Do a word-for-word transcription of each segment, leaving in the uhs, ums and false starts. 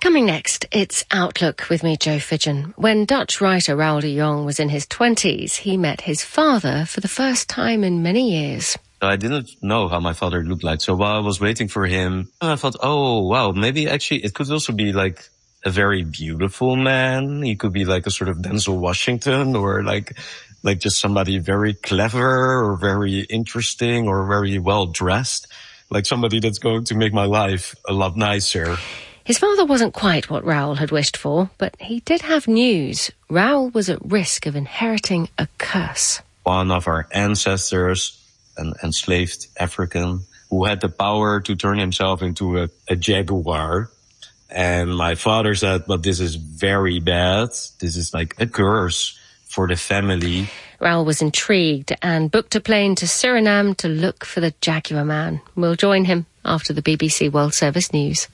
Coming next, it's Outlook with me, Jo Fidgen. When Dutch writer Raoul de Jong was in his twenties, he met his father for the first time in many years. I didn't know how my father looked like. So while I was waiting for him, I thought, oh, wow, maybe actually it could also be like a very beautiful man. He could be like a sort of Denzel Washington, or like like just somebody very clever or very interesting or very well dressed, like somebody that's going to make my life a lot nicer. His father wasn't quite what Raoul had wished for, but he did have news. Raoul was at risk of inheriting a curse. One of our ancestors, an enslaved African, who had the power to turn himself into a, a jaguar. And my father said, but this is very bad. This is like a curse for the family. Raoul was intrigued and booked a plane to Suriname to look for the Jaguar Man. We'll join him after the B B C World Service News.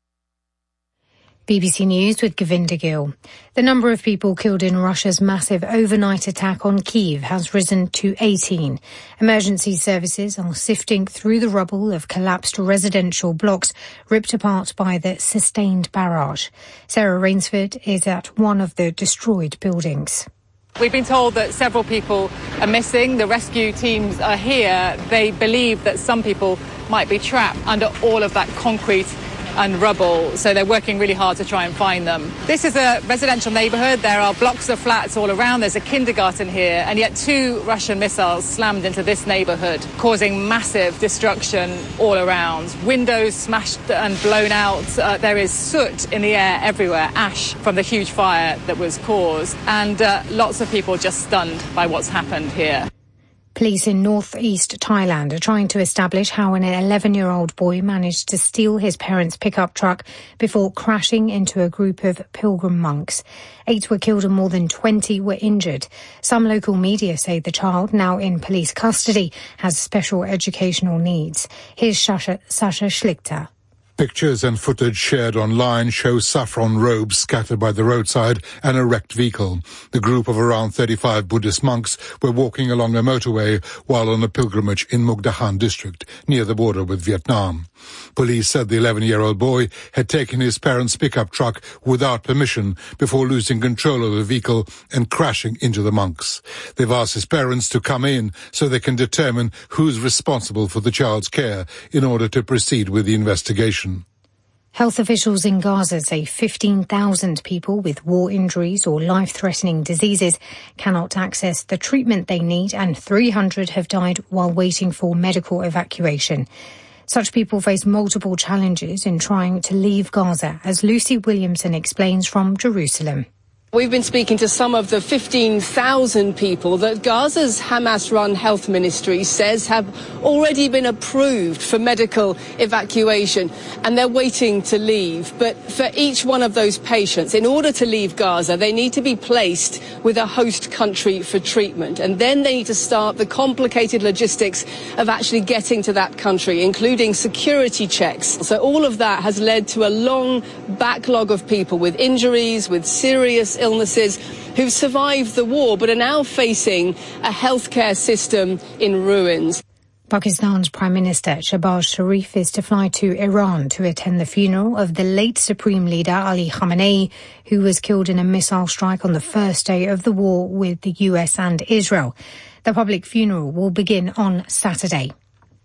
B B C News with Govinda Gill. The number of people killed in Russia's massive overnight attack on Kyiv has risen to eighteen. Emergency services are sifting through the rubble of collapsed residential blocks ripped apart by the sustained barrage. Sarah Rainsford is at one of the destroyed buildings. We've been told that several people are missing. The rescue teams are here. They believe that some people might be trapped under all of that concrete and rubble, so they're working really hard to try and find them. This is a residential neighbourhood. There are blocks of flats all around. There's a kindergarten here, and yet two Russian missiles slammed into this neighbourhood, causing massive destruction all around. Windows smashed and blown out. Uh, there is soot in the air everywhere, ash from the huge fire that was caused, and uh, lots of people just stunned by what's happened here. Police in northeast Thailand are trying to establish how an eleven-year-old boy managed to steal his parents' pickup truck before crashing into a group of pilgrim monks. Eight were killed and more than twenty were injured. Some local media say the child, now in police custody, has special educational needs. Here's Sasha, Sasha Schlichter. Pictures and footage shared online show saffron robes scattered by the roadside and a wrecked vehicle. The group of around thirty-five Buddhist monks were walking along a motorway while on a pilgrimage in Mukdahan district, near the border with Vietnam. Police said the eleven-year-old boy had taken his parents' pickup truck without permission before losing control of the vehicle and crashing into the monks. They've asked his parents to come in so they can determine who's responsible for the child's care in order to proceed with the investigation. Health officials in Gaza say fifteen thousand people with war injuries or life-threatening diseases cannot access the treatment they need, and three hundred have died while waiting for medical evacuation. Such people face multiple challenges in trying to leave Gaza, as Lucy Williamson explains from Jerusalem. We've been speaking to some of the fifteen thousand people that Gaza's Hamas-run health ministry says have already been approved for medical evacuation, and they're waiting to leave. But for each one of those patients, in order to leave Gaza, they need to be placed with a host country for treatment. And then they need to start the complicated logistics of actually getting to that country, including security checks. So all of that has led to a long backlog of people with injuries, with serious illnesses, who've survived the war but are now facing a healthcare system in ruins. Pakistan's Prime Minister Shehbaz Sharif is to fly to Iran to attend the funeral of the late Supreme Leader Ali Khamenei, who was killed in a missile strike on the first day of the war with the U S and Israel. The public funeral will begin on Saturday.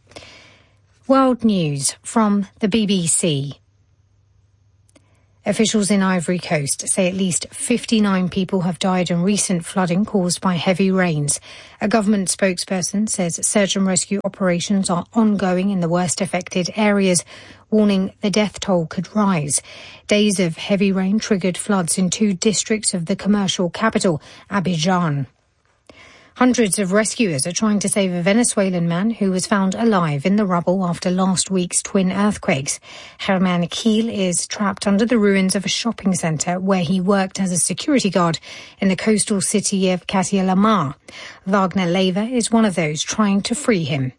World News from the B B C. Officials in Ivory Coast say at least fifty-nine people have died in recent flooding caused by heavy rains. A government spokesperson says search and rescue operations are ongoing in the worst affected areas, warning the death toll could rise. Days of heavy rain triggered floods in two districts of the commercial capital, Abidjan. Hundreds of rescuers are trying to save a Venezuelan man who was found alive in the rubble after last week's twin earthquakes. Herman Kiel is trapped under the ruins of a shopping centre where he worked as a security guard in the coastal city of Casia-La-Mar. Wagner Leiva is one of those trying to free him.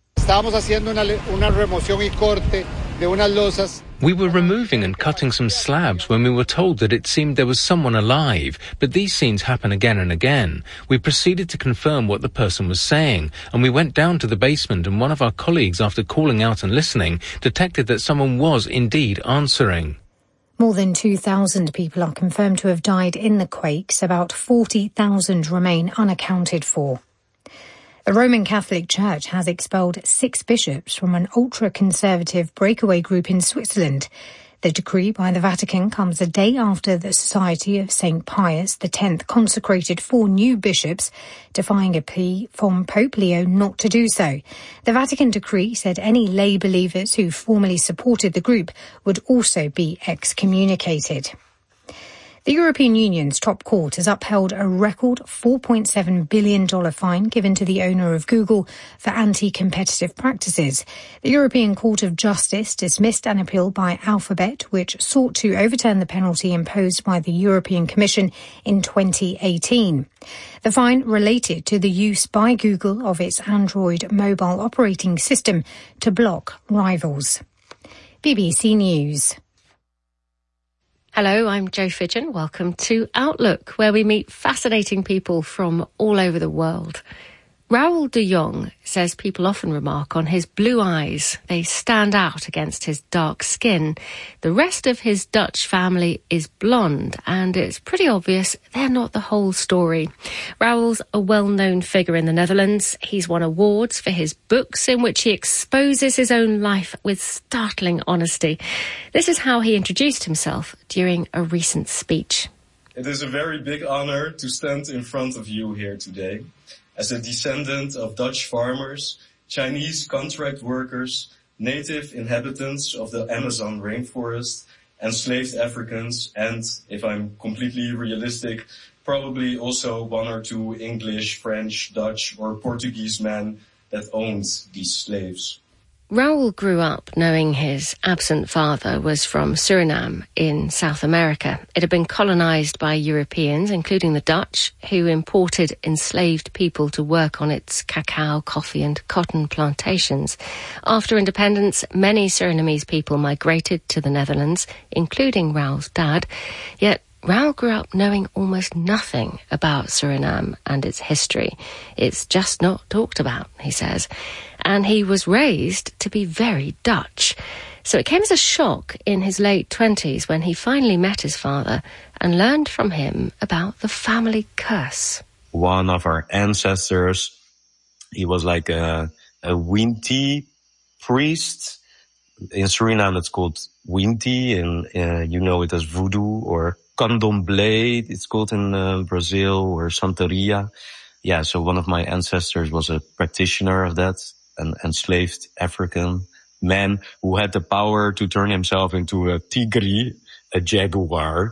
We were removing and cutting some slabs when we were told that it seemed there was someone alive, but these scenes happen again and again. We proceeded to confirm what the person was saying, and we went down to the basement, and one of our colleagues, after calling out and listening, detected that someone was indeed answering. More than two thousand people are confirmed to have died in the quakes. About forty thousand remain unaccounted for. The Roman Catholic Church has expelled six bishops from an ultra-conservative breakaway group in Switzerland. The decree by the Vatican comes a day after the Society of Saint Pius X consecrated four new bishops, defying a plea from Pope Leo not to do so. The Vatican decree said any lay believers who formerly supported the group would also be excommunicated. The European Union's top court has upheld a record four point seven billion dollars fine given to the owner of Google for anti-competitive practices. The European Court of Justice dismissed an appeal by Alphabet, which sought to overturn the penalty imposed by the European Commission in twenty eighteen. The fine related to the use by Google of its Android mobile operating system to block rivals. B B C News. Hello, I'm Jo Fidgen. Welcome to Outlook, where we meet fascinating people from all over the world. Raoul de Jong says people often remark on his blue eyes. They stand out against his dark skin. The rest of his Dutch family is blonde, and it's pretty obvious they're not the whole story. Raoul's a well-known figure in the Netherlands. He's won awards for his books in which he exposes his own life with startling honesty. This is how he introduced himself during a recent speech. It is a very big honor to stand in front of you here today. As a descendant of Dutch farmers, Chinese contract workers, native inhabitants of the Amazon rainforest, enslaved Africans, and, if I'm completely realistic, probably also one or two English, French, Dutch, or Portuguese men that owned these slaves. Raoul grew up knowing his absent father was from Suriname in South America. It had been colonized by Europeans, including the Dutch, who imported enslaved people to work on its cacao, coffee and cotton plantations. After independence, many Surinamese people migrated to the Netherlands, including Raoul's dad. Yet Raoul grew up knowing almost nothing about Suriname and its history. It's just not talked about, he says. And he was raised to be very Dutch. So it came as a shock in his late twenties when he finally met his father and learned from him about the family curse. One of our ancestors, he was like a, a Winti priest. In Suriname it's called Winti, and uh, you know it as voodoo, or candomblé, it's called in uh, Brazil, or Santeria. Yeah, so one of my ancestors was a practitioner of that, an enslaved African man who had the power to turn himself into a tigre, a jaguar.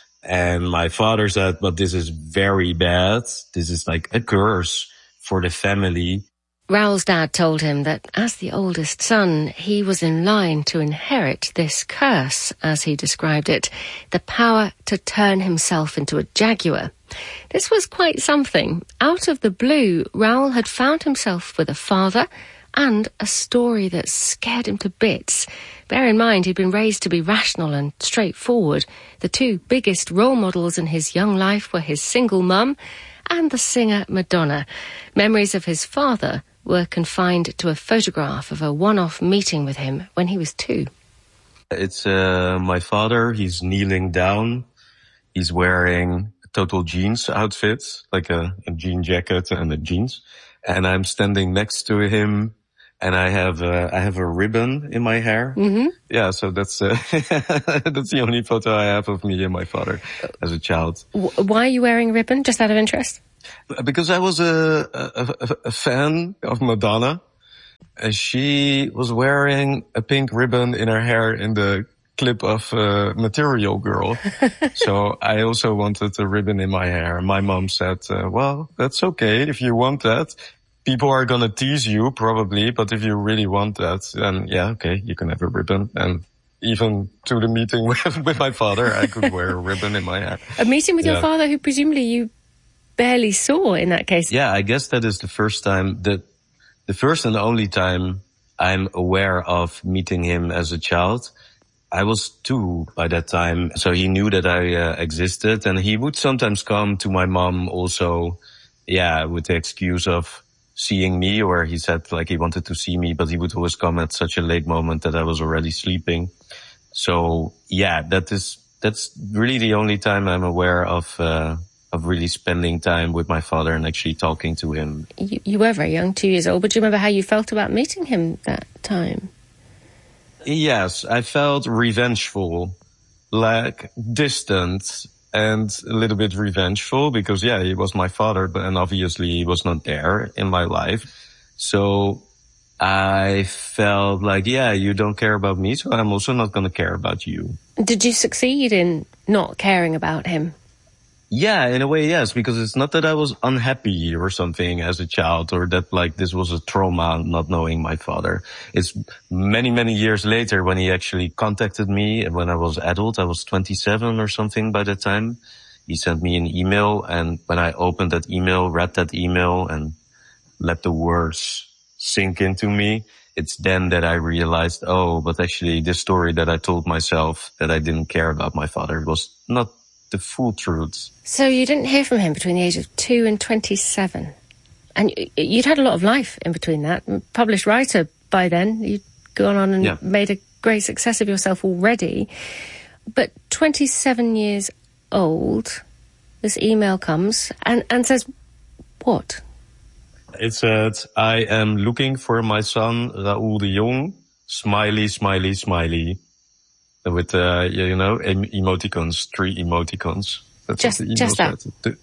And my father said, but this is very bad. This is like a curse for the family. Raoul's dad told him that as the oldest son, he was in line to inherit this curse, as he described it, the power to turn himself into a jaguar. This was quite something. Out of the blue, Raoul had found himself with a father and a story that scared him to bits. Bear in mind, he'd been raised to be rational and straightforward. The two biggest role models in his young life were his single mum and the singer Madonna. Memories of his father were confined to a photograph of a one-off meeting with him when he was two. It's uh, my father. He's kneeling down. He's wearing a total jeans outfit, like a, a jean jacket and a jeans. And I'm standing next to him. And I have uh, I have a ribbon in my hair. Mm-hmm. Yeah, so that's uh, that's the only photo I have of me and my father as a child. Why are you wearing a ribbon? Just out of interest? Because I was a, a, a fan of Madonna, and she was wearing a pink ribbon in her hair in the clip of uh, Material Girl. So I also wanted a ribbon in my hair. My mom said, uh, well, that's okay if you want that. People are gonna tease you, probably, but if you really want that, then yeah, okay, you can have a ribbon. And even to the meeting with, with my father, I could wear a ribbon in my hair. A meeting with yeah. your father who presumably you barely saw in that case. Yeah, I guess that is the first time, that the first and only time I'm aware of meeting him as a child. I was two by that time, so he knew that I uh, existed, and he would sometimes come to my mom also, yeah, with the excuse of seeing me, or he said like he wanted to see me, but he would always come at such a late moment that I was already sleeping. So yeah, that is, that's really the only time I'm aware of, uh, of really spending time with my father and actually talking to him. You, you were very young, two years old, but do you remember how you felt about meeting him that time? Yes, I felt revengeful, like distant and a little bit revengeful because, yeah, he was my father, but and obviously he was not there in my life. So I felt like, yeah, you don't care about me, so I'm also not going to care about you. Did you succeed in not caring about him? Yeah, in a way, yes, because it's not that I was unhappy or something as a child or that like this was a trauma not knowing my father. It's many, many years later when he actually contacted me when I was adult. I was twenty-seven or something by that time. He sent me an email, and when I opened that email, read that email and let the words sink into me, it's then that I realized, oh, but actually this story that I told myself that I didn't care about my father was not the full truth. So you didn't hear from him between the age of two and twenty-seven. And you'd had a lot of life in between that. Published writer by then. You'd gone on and yeah. made a great success of yourself already. But twenty-seven years old, this email comes and, and says, what? It said, I am looking for my son, Raoul de Jong. Smiley, smiley, smiley. With, uh, you know, em- emoticons, three emoticons. That's just, just that.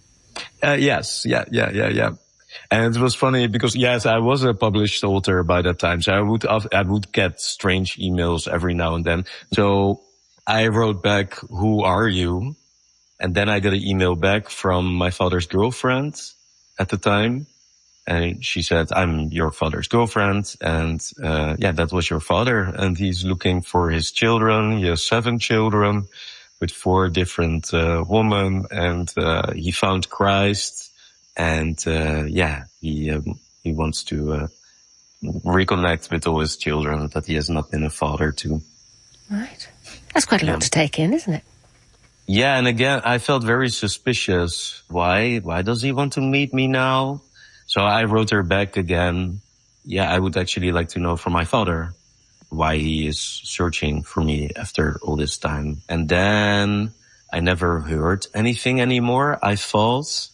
Uh, yes, yeah, yeah, yeah, yeah. And it was funny because, yes, I was a published author by that time. So I would, I would get strange emails every now and then. So I wrote back, who are you? And then I got an email back from my father's girlfriend at the time. And she said, I'm your father's girlfriend. And, uh, yeah, that was your father. And he's looking for his children. He has seven children with four different, uh, women. And, uh, he found Christ. And, uh, yeah, he, um, he wants to, uh, reconnect with all his children that he has not been a father to. Right. That's quite a lot yeah. to take in, isn't it? Yeah. And again, I felt very suspicious. Why? Why does he want to meet me now? So I wrote her back again. Yeah, I would actually like to know from my father why he is searching for me after all this time. And then I never heard anything anymore, I thought,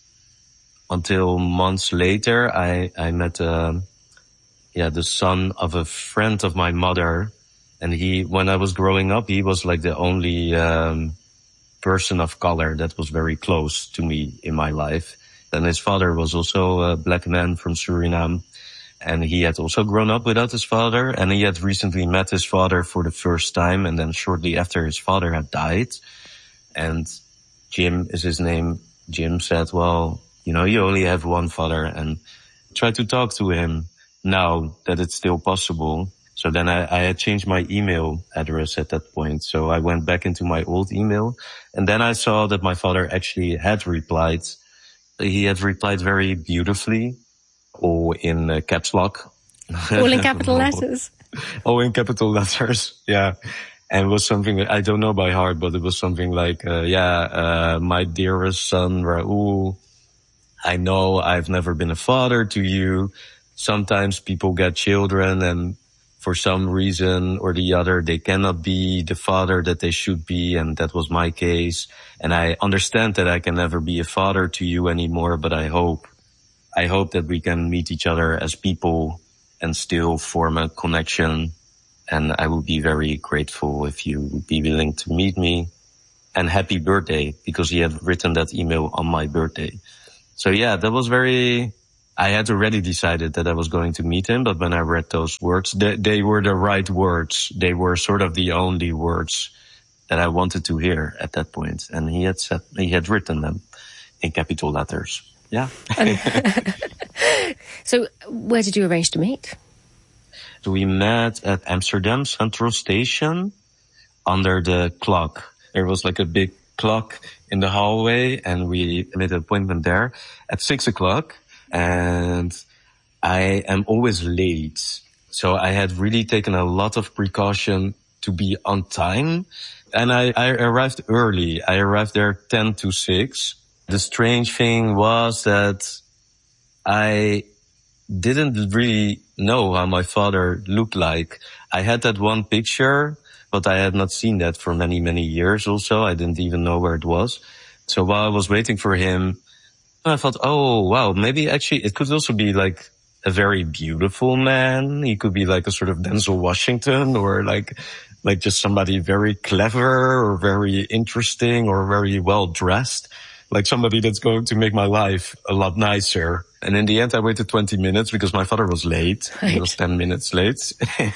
until months later. I, I met, uh, yeah, the son of a friend of my mother. And he, when I was growing up, he was like the only, um, person of color that was very close to me in my life. And his father was also a black man from Suriname. And he had also grown up without his father. And he had recently met his father for the first time. And then shortly after his father had died. And Jim is his name. Jim said, well, you know, you only have one father. And try to talk to him now that it's still possible. So then I, I had changed my email address at that point. So I went back into my old email. And then I saw that my father actually had replied. He had replied very beautifully, all in uh, caps lock. All in capital letters. All in capital letters, yeah. And it was something, I don't know by heart, but it was something like, uh, yeah, uh, my dearest son, Raoul, I know I've never been a father to you. Sometimes people get children and for some reason or the other, they cannot be the father that they should be. And that was my case. And I understand that I can never be a father to you anymore, but I hope, I hope that we can meet each other as people and still form a connection. And I would be very grateful if you would be willing to meet me. And happy birthday, because he had written that email on my birthday. So yeah, that was very, I had already decided that I was going to meet him, but when I read those words, they, they were the right words. They were sort of the only words that I wanted to hear at that point. And he had said, he had written them in capital letters. Yeah. So where did you arrange to meet? So we met at Amsterdam Central Station under the clock. There was like a big clock in the hallway and we made an appointment there at six o'clock. And I am always late. So I had really taken a lot of precaution to be on time. And I, I arrived early. I arrived there ten to six. The strange thing was that I didn't really know how my father looked like. I had that one picture but I had not seen that for many, many years also. I didn't even know where it was. So while I was waiting for him, I thought, oh, wow, maybe actually it could also be like a very beautiful man. He could be like a sort of Denzel Washington, or like, like just somebody very clever or very interesting or very well dressed, like somebody that's going to make my life a lot nicer. And in the end, I waited twenty minutes because my father was late. Right. He was ten minutes late.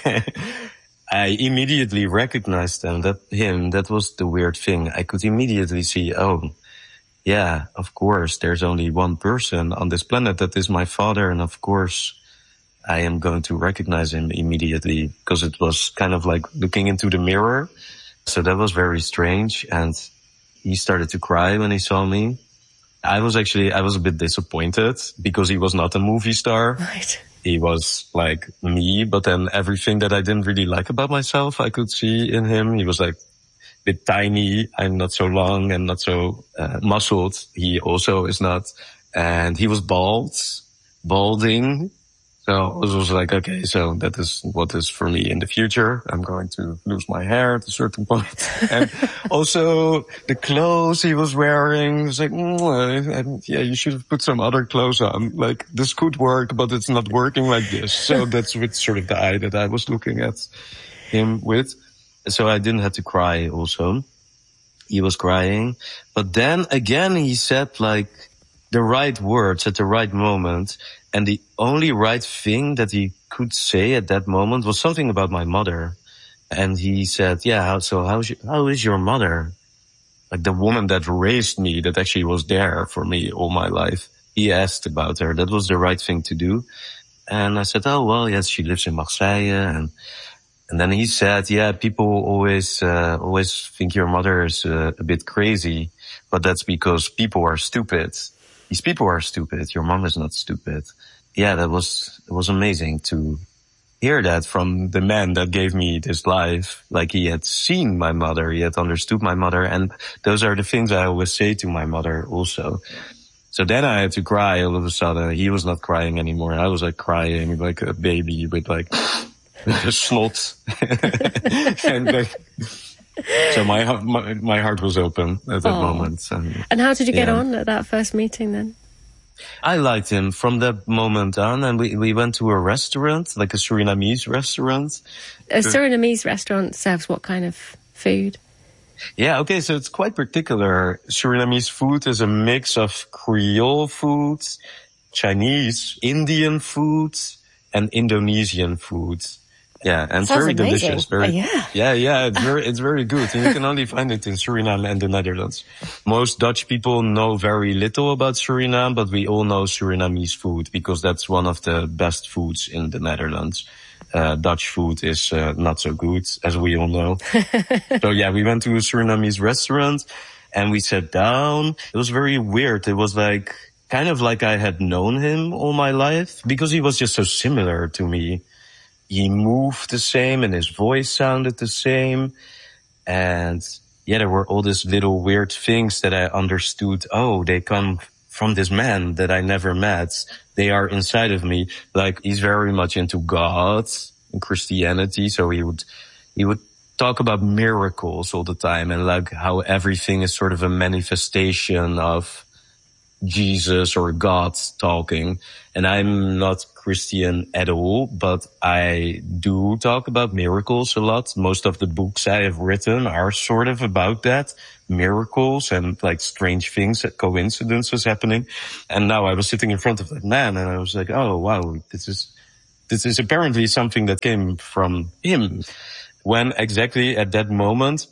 I immediately recognized him, that him. That was the weird thing. I could immediately see, oh, yeah, of course, there's only one person on this planet that is my father. And of course, I am going to recognize him immediately, because it was kind of like looking into the mirror. So that was very strange. And he started to cry when he saw me. I was actually, I was a bit disappointed because he was not a movie star. Right. He was like me, but then everything that I didn't really like about myself, I could see in him. He was like a bit tiny. I'm not so long and not so uh, muscled. He also is not. And he was bald, balding. So I was like, okay, so that is what is for me in the future. I'm going to lose my hair at a certain point. And also the clothes he was wearing was like, mm, and yeah, you should have put some other clothes on. Like, this could work, but it's not working like this. So that's with sort of the eye that I was looking at him with. So I didn't have to cry also. He was crying. But then again, he said like the right words at the right moment. And the only right thing that he could say at that moment was something about my mother. And he said, yeah, how, so how's your, how is your mother? Like the woman that raised me, that actually was there for me all my life. He asked about her. That was the right thing to do. And I said, oh, well, yes, she lives in Marseille. And, and then he said, yeah, people always, uh, always think your mother is uh, a bit crazy, but that's because people are stupid. These people are stupid. Your mom is not stupid. Yeah, that was, it was amazing to hear that from the man that gave me this life. Like, he had seen my mother. He had understood my mother. And those are the things I always say to my mother also. So then I had to cry all of a sudden. He was not crying anymore. I was like crying like a baby with like a snot. And like, so my, my my heart was open at that oh. moment. And, and how did you get yeah. on at that first meeting then? I liked him from that moment on, and we, we went to a restaurant, like a Surinamese restaurant. A Surinamese restaurant serves what kind of food? Yeah, okay, so it's quite particular. Surinamese food is a mix of Creole foods, Chinese, Indian foods, and Indonesian foods. Yeah, and Sounds very amazing. delicious. Very, oh, yeah. yeah, yeah, it's very, it's very good. And you can only find it in Suriname and the Netherlands. Most Dutch people know very little about Suriname, but we all know Surinamese food because that's one of the best foods in the Netherlands. Uh, Dutch food is uh, not so good, as we all know. So yeah, we went to a Surinamese restaurant and we sat down. It was very weird. It was like, kind of like I had known him all my life because he was just so similar to me. He moved the same and his voice sounded the same. And yeah, there were all these little weird things that I understood. Oh, they come from this man that I never met. They are inside of me. Like, he's very much into God and Christianity. So he would, he would talk about miracles all the time and like how everything is sort of a manifestation of Jesus or God talking. And I'm not Christian at all, but I do talk about miracles a lot. Most of the books I have written are sort of about that, miracles and like strange things, coincidences happening. And now I was sitting in front of that man and I was like, oh wow, this is, this is apparently something that came from him. When exactly at that moment,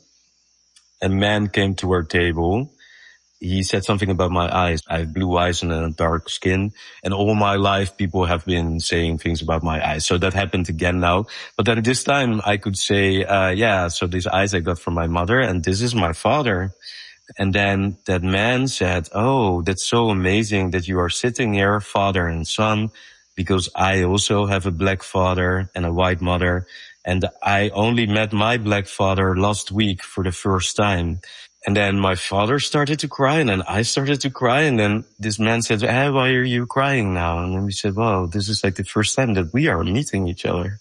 a man came to our table. He said something about my eyes. I have blue eyes and a dark skin. And all my life, people have been saying things about my eyes. So that happened again now. But then this time I could say, uh, yeah, so these eyes I got from my mother and this is my father. And then that man said, oh, that's so amazing that you are sitting here, father and son, because I also have a black father and a white mother. And I only met my black father last week for the first time. And then my father started to cry and then I started to cry. And then this man said, hey, why are you crying now? And then we said, well, this is like the first time that we are meeting each other.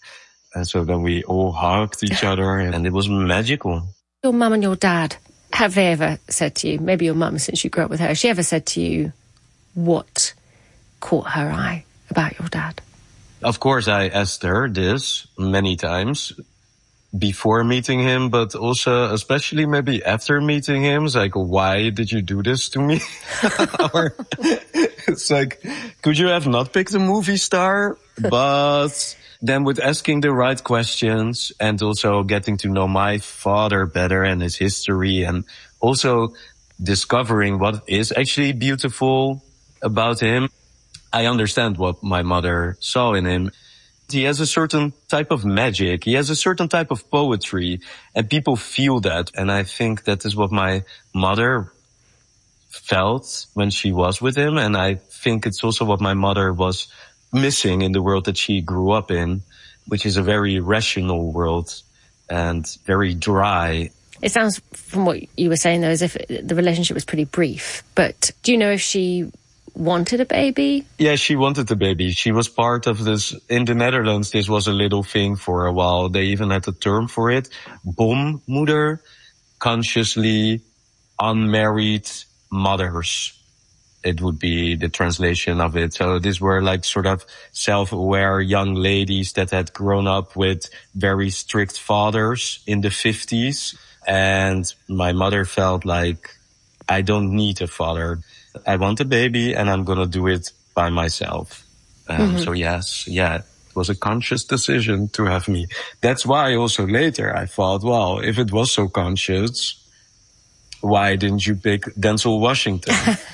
And so then we all hugged each other and it was magical. Your mum and your dad, have they ever said to you, maybe your mum since you grew up with her, has she ever said to you what caught her eye about your dad? Of course, I asked her this many times before meeting him, but also especially maybe after meeting him. It's like, why did you do this to me? Or it's like, could you have not picked a movie star? But then with asking the right questions and also getting to know my father better and his history and also discovering what is actually beautiful about him, I understand what my mother saw in him. He has a certain type of magic. He has a certain type of poetry and people feel that. And I think that is what my mother felt when she was with him. And I think it's also what my mother was missing in the world that she grew up in, which is a very rational world and very dry. It sounds from what you were saying, though, as if the relationship was pretty brief. But do you know if she wanted a baby? Yeah, she wanted a baby. She was part of this. In the Netherlands, this was a little thing for a while. They even had a term for it. Bommoeder, consciously unmarried mothers. It would be the translation of it. So these were like sort of self-aware young ladies that had grown up with very strict fathers in the fifties. And my mother felt like, I don't need a father. I want a baby and I'm going to do it by myself. Um, mm-hmm. So yes, yeah, it was a conscious decision to have me. That's why also later I thought, well, if it was so conscious, why didn't you pick Denzel Washington?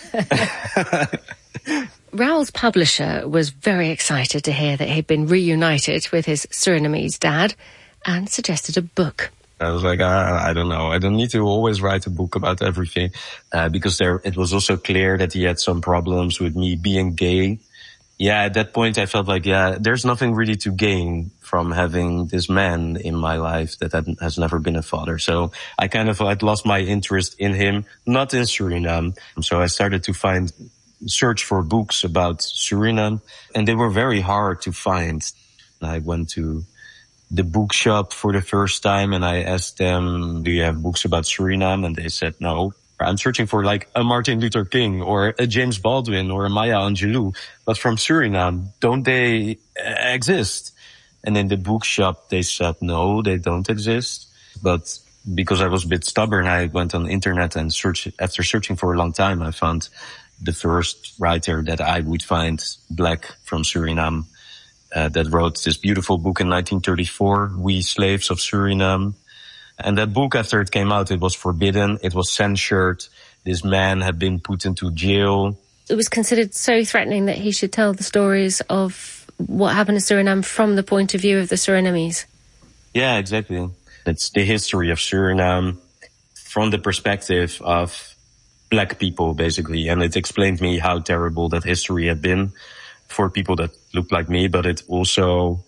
Raoul's publisher was very excited to hear that he'd been reunited with his Surinamese dad and suggested a book. I was like, ah, I don't know. I don't need to always write a book about everything, uh, because there, it was also clear that he had some problems with me being gay. Yeah, at that point I felt like, yeah, there's nothing really to gain from having this man in my life that had, has never been a father. So I kind of had lost my interest in him, not in Suriname. So I started to find, search for books about Suriname, and they were very hard to find. I went to the bookshop for the first time and I asked them, do you have books about Suriname? And they said no. I'm searching for like a Martin Luther King or a James Baldwin or a Maya Angelou, but from Suriname, don't they exist? And in the bookshop, they said no, they don't exist. But because I was a bit stubborn, I went on the internet and searched. After searching for a long time, I found the first writer that I would find black from Suriname. Uh, that wrote this beautiful book in nineteen thirty-four, We Slaves of Suriname. And that book, after it came out, it was forbidden. It was censored. This man had been put into jail. It was considered so threatening that he should tell the stories of what happened in Suriname from the point of view of the Surinamese. Yeah, exactly. It's the history of Suriname from the perspective of black people, basically. And it explained me how terrible that history had been for people that looked like me, but it also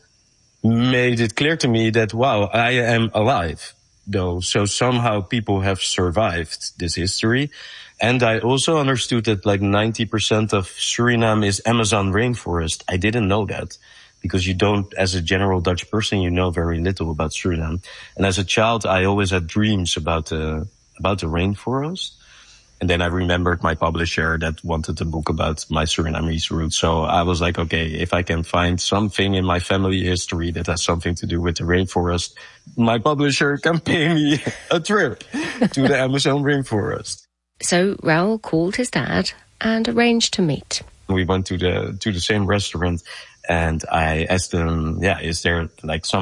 made it clear to me that, wow, I am alive, though. So somehow people have survived this history. And I also understood that like ninety percent of Suriname is Amazon rainforest. I didn't know that because you don't, as a general Dutch person, you know very little about Suriname. And as a child, I always had dreams about the, about the rainforest. And then I remembered my publisher that wanted a book about my Surinamese roots. So I was like, okay, if I can find something in my family history that has something to do with the rainforest, my publisher can pay me a trip to the Amazon rainforest. So Raoul called his dad and arranged to meet. We went to the, to the same restaurant and I asked him, yeah, is there like some